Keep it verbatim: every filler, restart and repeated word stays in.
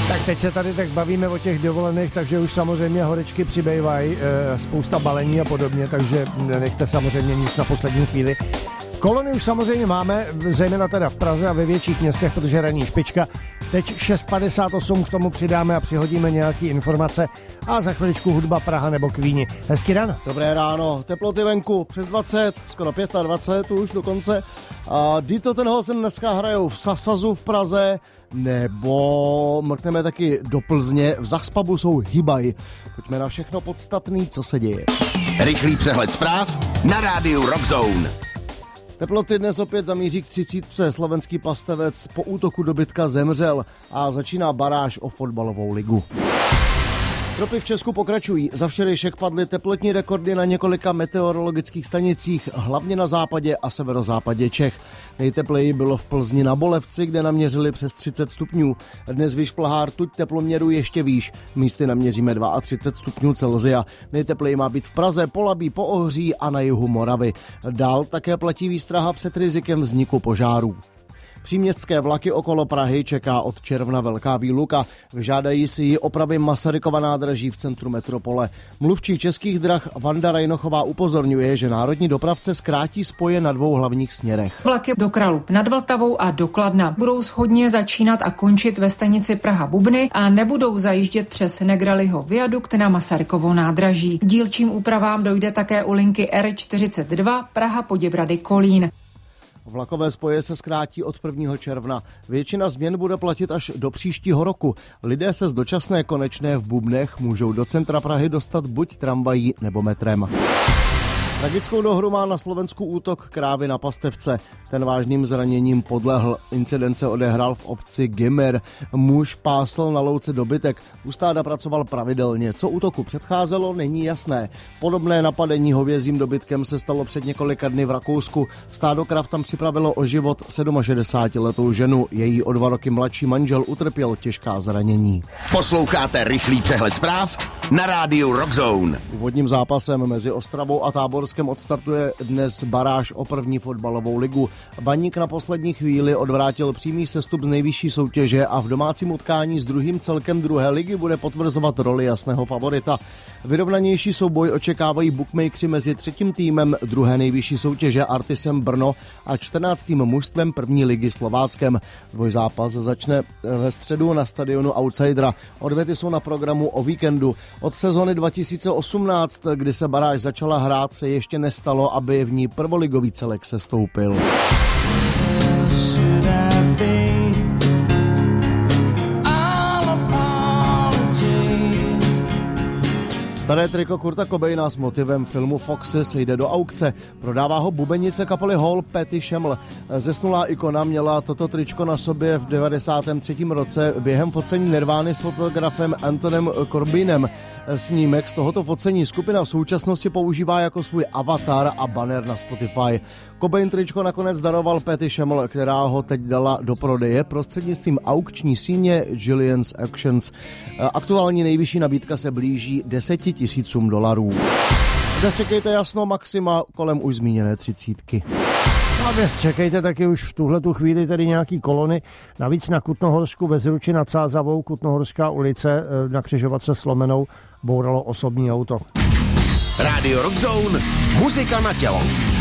Tak teď se tady tak bavíme o těch dovolených, takže už samozřejmě horečky přibývají, e, spousta balení a podobně, takže nenechte samozřejmě nic na poslední chvíli. Kolony už samozřejmě máme, zejména teda v Praze a ve větších městech, protože ranní špička. Teď šest padesát osm k tomu přidáme a přihodíme nějaký informace a za chviličku hudba Praha nebo Kvíni. Hezký ráno. Dobré ráno, teploty venku přes dvacet, skoro dvacet pět už dokonce. A Dito Tenhosen dneska hrajou v Sasazu v Praze, nebo mrkneme taky do Plzně, v Zachspabu jsou Hybaj. Pojďme na všechno podstatný, co se děje. Rychlý přehled zpráv na rádiu Rockzone. Teploty dnes opět zamíří k třicítce. Slovenský pastevec po útoku dobytka zemřel a začíná baráž o fotbalovou ligu. Tropy v Česku pokračují. Za včerejšek padly teplotní rekordy na několika meteorologických stanicích, hlavně na západě a severozápadě Čech. Nejtepleji bylo v Plzni na Bolevci, kde naměřili přes třicet stupňů. Dnes vyšplhá rtuť teploměru ještě výš. Místy naměříme třicet dva stupňů Celsia. Nejtepleji má být v Praze, Polabí, Poohří a na jihu Moravy. Dál také platí výstraha před rizikem vzniku požárů. Příměstské vlaky okolo Prahy čeká od června velká výluka. Vyžádají si ji opravy Masarykova nádraží v centru metropole. Mluvčí Českých drah Vanda Rajnochová upozorňuje, že národní dopravce zkrátí spoje na dvou hlavních směrech. Vlaky do Kralup nad Vltavou a do Kladna budou shodně začínat a končit ve stanici Praha-Bubny a nebudou zajíždět přes Negraliho viadukt na Masarykovo nádraží. K dílčím úpravám dojde také u linky R čtyřicet dva Praha-Poděbrady-Kolín. Vlakové spoje se zkrátí od prvního června. Většina změn bude platit až do příštího roku. Lidé se z dočasné konečné v Bubnech můžou do centra Prahy dostat buď tramvají nebo metrem. Tragickou dohru má na Slovensku útok krávy na pastevce. Ten vážným zraněním podlehl. Incident se odehrál v obci Gymer. Muž pásl na louce dobytek. U stáda pracoval pravidelně. Co útoku předcházelo, není jasné. Podobné napadení hovězím dobytkem se stalo před několika dny v Rakousku. Stádo krav tam připravilo o život sedmašedesátiletou ženu. Její o dva roky mladší manžel utrpěl těžká zranění. Posloucháte rychlý přehled zpráv na rádiu Rockzone. Úvodním zápasem mezi Ostravou a Táborskem odstartuje dnes baráž o první fotbalovou ligu. Baník na poslední chvíli odvrátil přímý sestup z nejvyšší soutěže a v domácím utkání s druhým celkem druhé ligy bude potvrzovat roli jasného favorita. Vyrovnanější souboj očekávají bookmakeri mezi třetím týmem druhé nejvyšší soutěže Artisem Brno a čtrnáctým mužstvem první ligy Slováckem. Dvojzápas začne ve středu na stadionu Outsidera. Odvety jsou na programu o víkendu. Od sezony dva tisíce osmnáct, kdy se baráž začala hrát, se ještě nestalo, aby v ní prvoligový celek sestoupil. Staré triko Kurta Cobaina s motivem filmu Foxes jde do aukce. Prodává ho bubenice kapely Hall Patty Shamel. Zesnulá ikona měla toto tričko na sobě v devadesátém třetím roce během focení Nirvány s fotografem Antonem Corbinem. Snímek z tohoto focení skupina v současnosti používá jako svůj avatar a banner na Spotify. Cobain tričko nakonec daroval Patty Shamel, která ho teď dala do prodeje prostřednictvím aukční síně Jillian's Auctions. Aktuální nejvyšší nabídka se blíží deseti tisícům dolarů. Dnes čekejte jasno, maxima kolem už zmíněné třicítky. No a dnes čekejte taky už v tuhletu chvíli tedy nějaký kolony. Navíc na Kutnohorsku ve Zruči nad Sázavou, Kutnohorská ulice na křižovatce s Lomenou bouralo osobní auto. Rádio Rockzone, muzika na tělo.